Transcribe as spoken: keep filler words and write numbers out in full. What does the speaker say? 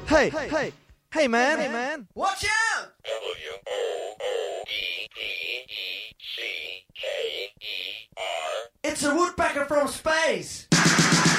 Hey, hey, hey, man, hey, man. Watch out! W O O D P E C K E R. It's a woodpecker from space!